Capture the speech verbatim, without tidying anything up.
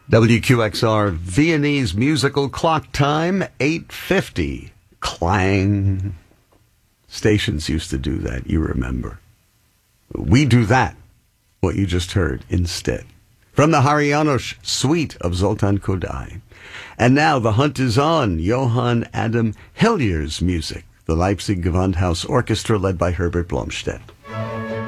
W Q X R Viennese musical clock time, eight fifty. Clang. Stations used to do that, you remember. We do that, what you just heard, instead. From the Harianos suite of Zoltan Kodály. And now the hunt is on. Johann Adam Hillier's music. The Leipzig Gewandhaus Orchestra led by Herbert Blomstedt.